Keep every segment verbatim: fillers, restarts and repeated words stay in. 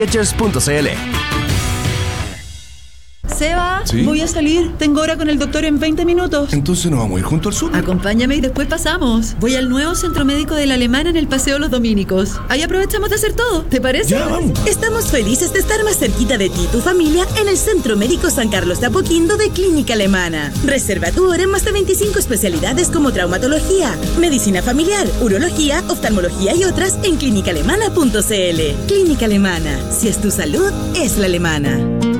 Skechers punto c l. Seba, ¿Sí? Voy a salir. Tengo hora con el doctor en veinte minutos. Entonces nos vamos a ir junto al súper. Acompáñame y después pasamos. Voy al nuevo centro médico de la Alemana en el Paseo Los Dominicos. Ahí aprovechamos de hacer todo. ¿Te parece? Ya, vamos. Estamos felices de estar más cerquita de ti y tu familia en el Centro Médico San Carlos de Apoquindo de Clínica Alemana. Reserva tu hora en más de veinticinco especialidades como traumatología, medicina familiar, urología, oftalmología y otras en clínica alemana punto c l. Clínica Alemana. Si es tu salud, es la alemana.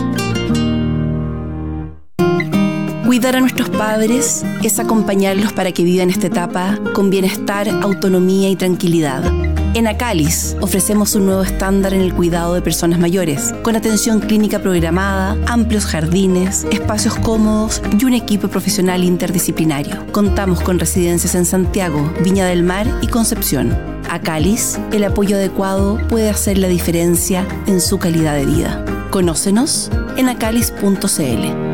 Cuidar a nuestros padres es acompañarlos para que vivan esta etapa con bienestar, autonomía y tranquilidad. En Acalis ofrecemos un nuevo estándar en el cuidado de personas mayores, con atención clínica programada, amplios jardines, espacios cómodos y un equipo profesional interdisciplinario. Contamos con residencias en Santiago, Viña del Mar y Concepción. Acalis, el apoyo adecuado puede hacer la diferencia en su calidad de vida. Conócenos en acalis punto c l.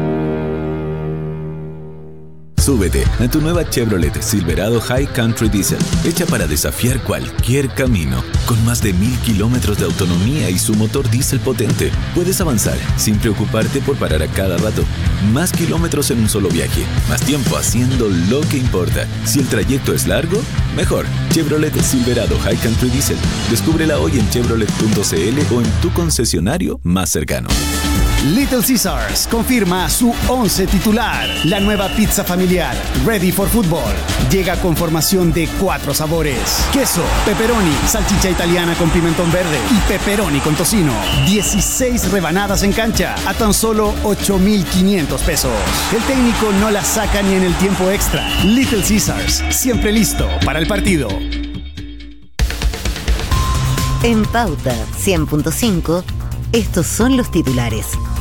Súbete a tu nueva Chevrolet Silverado High Country Diesel, hecha para desafiar cualquier camino. Con más de mil kilómetros de autonomía y su motor diésel potente, puedes avanzar sin preocuparte por parar a cada rato. Más kilómetros en un solo viaje, más tiempo haciendo lo que importa. Si el trayecto es largo, mejor. Chevrolet Silverado High Country Diesel. Descúbrela hoy en chevrolet punto c l o en tu concesionario más cercano. Little Caesars confirma su once titular. La nueva pizza familiar Ready for Football llega con formación de cuatro sabores: queso, pepperoni, salchicha italiana con pimentón verde y pepperoni con tocino. dieciséis rebanadas en cancha a tan solo ocho mil quinientos pesos. El técnico no la saca ni en el tiempo extra. Little Caesars, siempre listo para el partido. En Pauta cien punto cinco, estos son los titulares.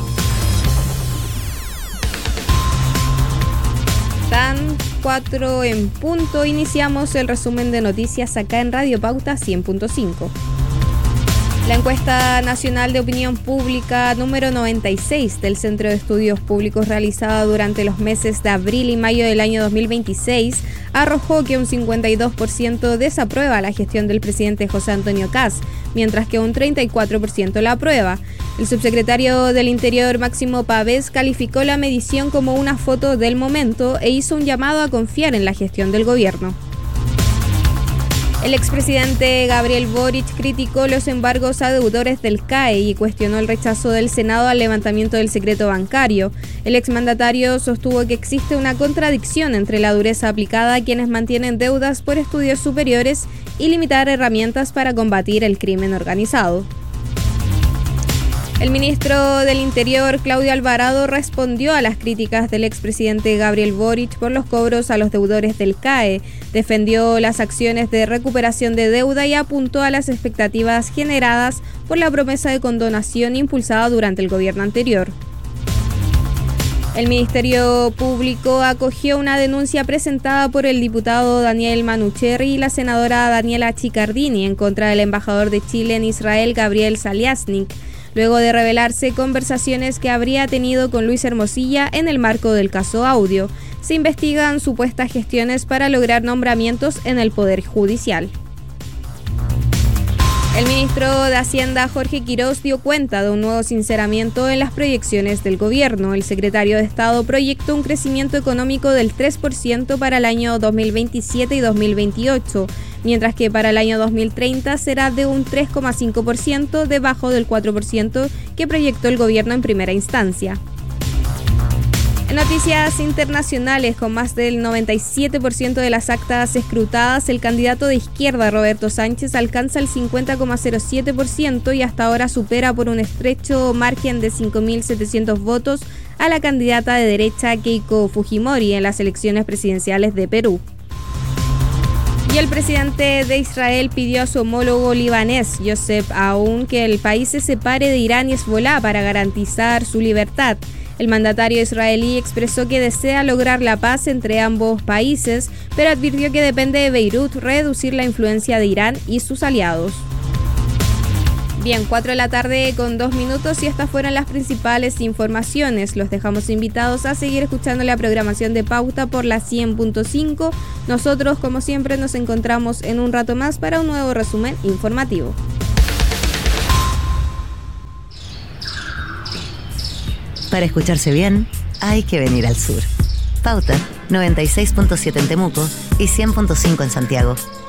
Dan cuatro en punto. Iniciamos el resumen de noticias acá en Radio Pauta cien punto cinco. La encuesta nacional de opinión pública número noventa y seis del Centro de Estudios Públicos realizada durante los meses de abril y mayo del año dos mil veintiséis arrojó que un cincuenta y dos por ciento desaprueba la gestión del presidente José Antonio Kast, mientras que un treinta y cuatro por ciento la aprueba. El subsecretario del Interior, Máximo Pavés, calificó la medición como una foto del momento e hizo un llamado a confiar en la gestión del gobierno. El expresidente Gabriel Boric criticó los embargos a deudores del C A E y cuestionó el rechazo del Senado al levantamiento del secreto bancario. El exmandatario sostuvo que existe una contradicción entre la dureza aplicada a quienes mantienen deudas por estudios superiores y limitar herramientas para combatir el crimen organizado. El ministro del Interior, Claudio Alvarado, respondió a las críticas del expresidente Gabriel Boric por los cobros a los deudores del C A E, defendió las acciones de recuperación de deuda y apuntó a las expectativas generadas por la promesa de condonación impulsada durante el gobierno anterior. El Ministerio Público acogió una denuncia presentada por el diputado Daniel Manucherry y la senadora Daniela Chiccardini en contra del embajador de Chile en Israel, Gabriel Saliasnik, luego de revelarse conversaciones que habría tenido con Luis Hermosilla en el marco del caso Audio. Se investigan supuestas gestiones para lograr nombramientos en el Poder Judicial. El ministro de Hacienda, Jorge Quirós, dio cuenta de un nuevo sinceramiento en las proyecciones del gobierno. El secretario de Estado proyectó un crecimiento económico del tres por ciento para el año dos mil veintisiete y dos mil veintiocho, mientras que para el año dos mil treinta será de un tres coma cinco por ciento, debajo del cuatro por ciento que proyectó el gobierno en primera instancia. En noticias internacionales, con más del noventa y siete por ciento de las actas escrutadas, el candidato de izquierda Roberto Sánchez alcanza el cincuenta coma cero siete por ciento y hasta ahora supera por un estrecho margen de cinco mil setecientos votos a la candidata de derecha Keiko Fujimori en las elecciones presidenciales de Perú. Y el presidente de Israel pidió a su homólogo libanés, Joseph Aoun, que el país se separe de Irán y Hezbolá para garantizar su libertad. El mandatario israelí expresó que desea lograr la paz entre ambos países, pero advirtió que depende de Beirut reducir la influencia de Irán y sus aliados. Bien, cuatro de la tarde con dos minutos y estas fueron las principales informaciones. Los dejamos invitados a seguir escuchando la programación de Pauta por la cien punto cinco. Nosotros, como siempre, nos encontramos en un rato más para un nuevo resumen informativo. Para escucharse bien, hay que venir al sur. Pauta, noventa y seis punto siete en Temuco y cien punto cinco en Santiago.